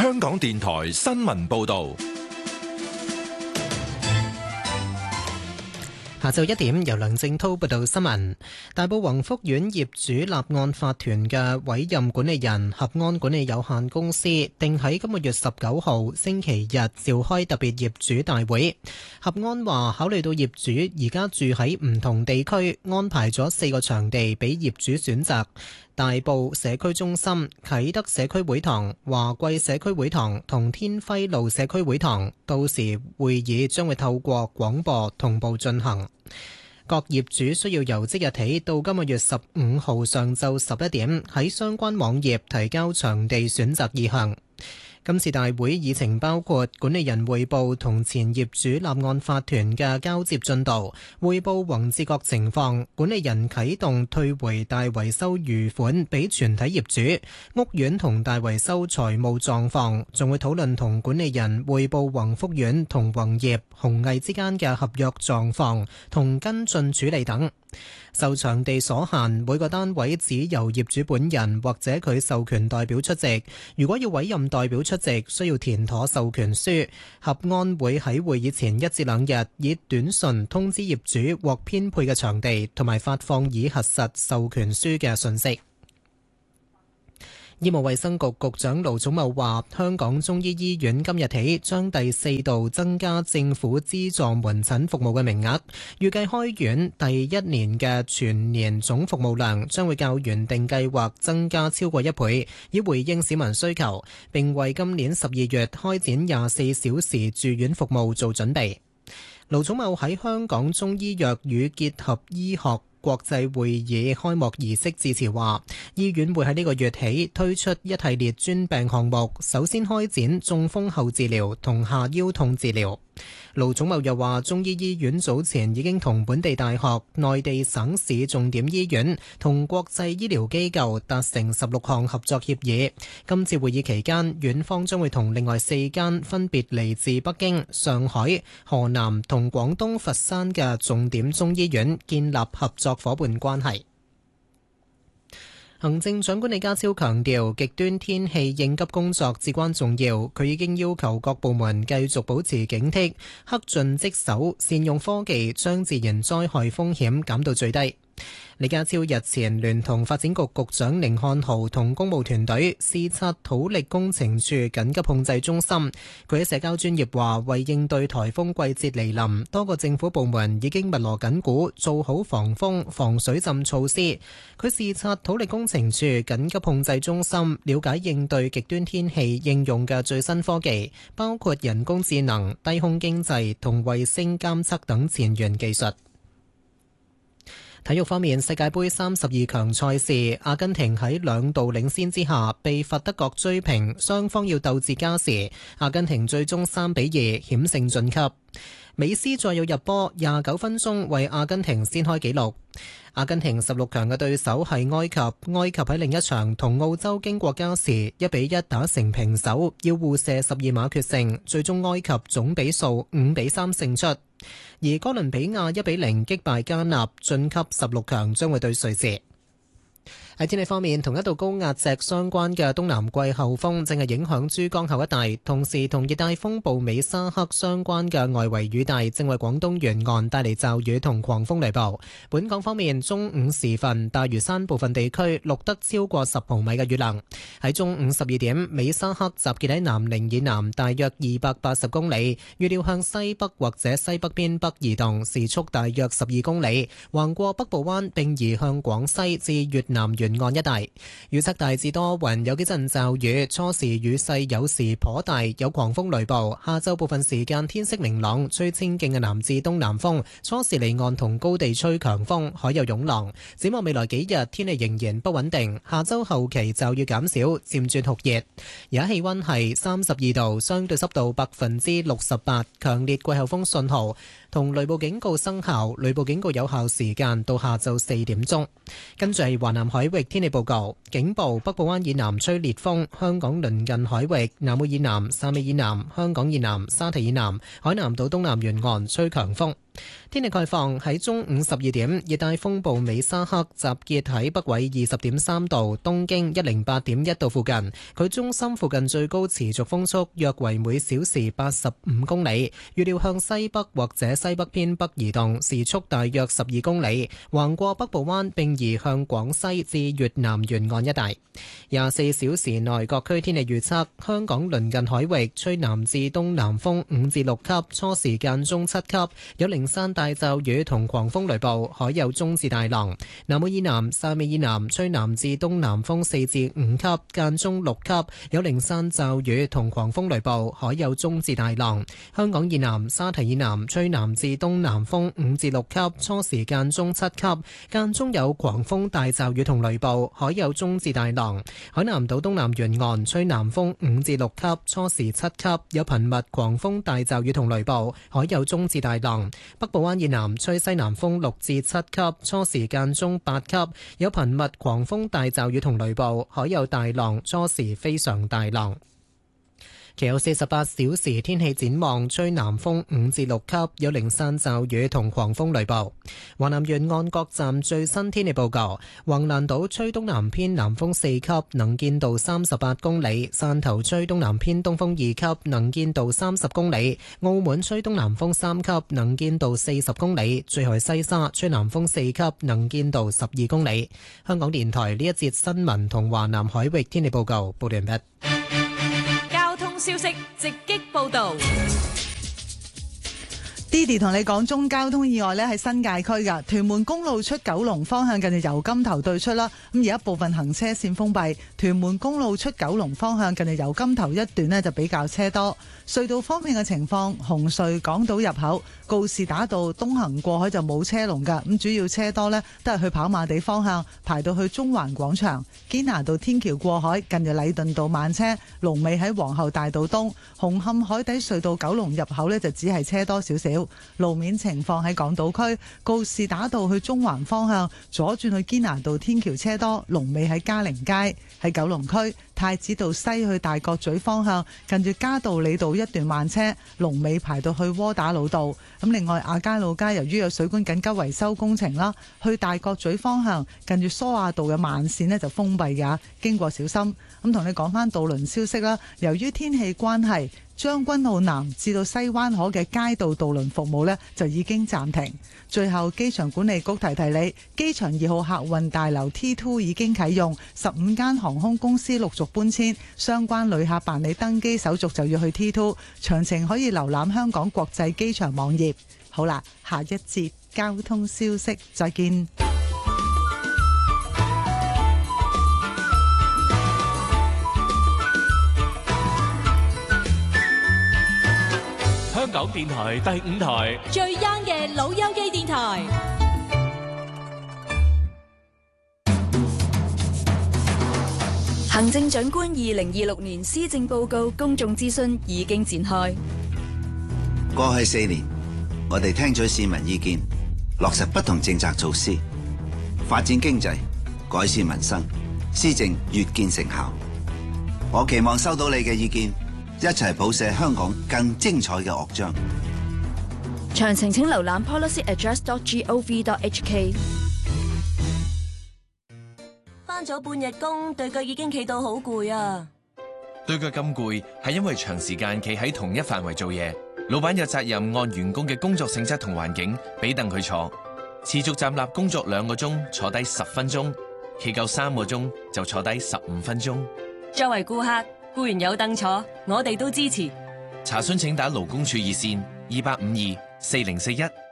香港電台新聞報道。 下晝1點，由梁正濤報道新聞。大埔宏福苑業主立案法團嘅委任管理人合安管理有限公司，定喺今個月19號星期日召開特別業主大會。合安話，考慮到業主而家住喺唔同地區，安排咗4個場地俾業主選擇。大埔社區中心、啟德社區會堂、華貴社區會堂同天輝路社區會堂，到時會議將會透過廣播同步進行。各業主需要由即日起到今個月15號上晝11點喺相關網頁提交場地選擇意向。今次大會議程包括管理人匯報同前業主立案法團嘅交接進度，匯報宏志國情況，管理人啟動退回大維修餘款俾全體業主，屋苑同大維修財務狀況，仲會討論同管理人匯報宏福苑同宏業、弘毅之間嘅合約狀況同跟進處理等。受場地所限，每個單位只由業主本人或者佢授權代表出席。如果要委任代表出席，需要填妥授權書。合安會喺會議前1至2日以短信通知業主獲編配嘅場地，同埋發放已核實授權書嘅信息。醫務衛生局局長盧寵茂話，香港中醫醫院今日起將第4度增加政府資助門診服務嘅名額，預計開院第1年嘅全年總服務量將會較原定計劃增加超過1倍，以回應市民需求，並為今年12月開展24小時住院服務做準備。盧寵茂喺香港中醫藥與結合醫學國際會議開幕儀式致辭話，醫院會喺呢個月起推出一系列專病項目，首先開展中風後治療同下腰痛治療。盧寵茂又話，中醫醫院早前已經同本地大學、內地省市重點醫院同國際醫療機構達成16項合作協議。今次會議期間，院方將會同另外4間分別嚟自北京、上海、河南同廣東佛山嘅重點中醫院建立合作夥伴關係。行政長官李家超強調，極端天氣應急工作至關重要，佢已經要求各部門繼續保持警惕，恪盡職守，善用科技，將自然災害風險減到最低。李家超日前聯同發展局局長寧漢豪同公務團隊視察土力工程處緊急控制中心。佢喺社交專頁話，為應對颱風季節嚟臨，多個政府部門已經密鑼緊鼓做好防風防水浸措施。佢視察土力工程處緊急控制中心，了解應對極端天氣應用嘅最新科技，包括人工智能、低空經濟同衛星監測等前沿技術。體育方面，世界盃32強賽事，阿根廷喺2度領先之下被罰德國追平，雙方要鬥至加時，阿根廷最終3-2險勝晉級。美斯再有入波，29分鐘為阿根廷先開紀錄。阿根廷16強嘅對手係埃及，埃及喺另一場同澳洲經過加時1-1打成平手，要互射12碼決勝，最終埃及總比數5-3勝出。而哥倫比亞1-0擊敗加納，晉級16強，將會對瑞士。喺天氣方面，同一道高壓脊相關嘅東南季候風正係影響珠江口一帶，同時同熱帶風暴美沙克相關嘅外圍雨帶正為廣東沿岸帶嚟驟雨同狂風雷暴。本港方面，中午時分，大嶼山部分地區錄得超過10毫米嘅雨量。喺中午12點，美沙克集結喺南寧以南大約280公里，預料向西北或者西北偏北移動，時速大約12公里，橫過北部灣並移向廣西至越南沿岸一帶。預測大致多雲，有幾陣驟雨，初時雨勢有時頗大，有狂風雷暴。下晝部分時間天色明朗，吹清勁嘅南至東南風，初時離岸同高地吹強風，海有湧浪。展望未來幾日，天氣仍然不穩定，下週後期驟雨減少，漸轉酷熱。而家氣溫係32度，相對濕度68%，強烈季候風信號同雷暴警告生效，雷暴警告有效時間到下晝4點鐘。跟住係華南海域天氣報告，警報：北部灣以南吹烈風，香港鄰近海域、南澳以南、汕尾以南、香港以南、沙堤以南、海南島東南沿岸吹強風。 天氣概況，喺中午12點，熱帶風暴美沙克集結喺北緯20.3度、東經108.1度附近。佢中心附近最高持續風速約為每小時85公里，預料向西北或者西北偏北移動，時速大約12公里，橫過北部灣並移向廣西至越南沿岸一帶。24小時內各區天氣預測：香港鄰近海域吹南至東南風5至6級，初時間中7級，有零散大驟雨同狂風雷暴，海有中至大浪。南澳以南、汕尾以南吹南至東南風4至5級，間中6級，有零散驟雨同狂風雷暴，海有中至大浪。香港以南、沙堤以南吹南至東南風5至6級，初時間中7級，間中有狂風大驟雨同雷暴，海有中至大浪。海南島東南沿岸吹南風5至6級，初時7級，有頻密狂風大驟雨同雷暴，海有中至大浪。北部灣以南吹西南風6至7級，初時間中8級，有頻密狂風大驟雨同雷暴，海有大浪，初時非常大浪。其後48小時天氣展望，吹南風5至6級，有零散驟雨同狂風雷暴。華南沿岸各站最新天氣報告：橫瀾島吹東南偏南風4級，能見度38公里；汕頭吹東南偏東風2級，能見度30公里；澳門吹東南風3級，能見度40公里；最後係西沙吹南風4級，能見度12公里。香港電台呢一節新聞同華南海域天氣報告報完畢。 消息直擊報道。 Didi 同你講中交通意外咧，喺新界區嘅屯門公路出九龍方向，近住油柑頭對出啦。咁而一部分行車線封閉，屯門公路出九龍方向近住油柑頭一段呢就比較車多。隧道方面嘅情況，紅隧港島入口告士打道東行過海就冇車龍㗎，咁主要車多呢都係去跑馬地方向，排到去中環廣場。堅拿道天橋過海近住禮頓道慢車，龍尾喺皇后大道東。紅磡海底隧道九龍入口呢就只係車多少少。路面情況喺港島區告士打道去中環方向左轉去堅拿道天橋車多，龍尾喺嘉陵街。喺九龍區太子道西去大角咀方向近住嘉道理道一段慢車，龍尾排到去窩打老道。咁另外亞皆老街由於有水管緊急維修工程啦，去大角咀方向近住蘇亞道嘅慢線呢就封閉㗎，經過小心。咁同你講翻渡輪消息啦，由於天氣關係，將軍澳南至到西灣河嘅街道渡輪服務呢就已經暫停。最後機場管理局提提你，機場2號客運大樓 T2 已經啟用，15間航空公司陸續搬遷，相關旅客辦理登機手續就要去 T2， 詳情可以瀏覽香港國際機場網頁。好啦，下一節交通消息再見。 香港電台第5台最 young 嘅老友記電台。行政長官2026年施政報告公眾諮詢已經展開。 過去4年，我哋聽取市民意見，落實不同政策措施，發展經濟，改善民生，施政越見成效。我期望收到你嘅意見，一齊譜寫香港更精彩嘅樂章。 詳情請瀏覽 policyaddress.gov.hk。 返咗半日工，對腳已經企到好攰啊！ 對腳咁攰，係因為長時間企喺同一範圍做嘢。老闆有責任按員工嘅工作性質同環境，俾凳佢坐。持續站立工作2個鐘，坐低10分鐘；企夠3個鐘，就坐低15分鐘。 作為顧客，固然有凳坐，我哋都支持。 查詢請打勞工處熱線28524041。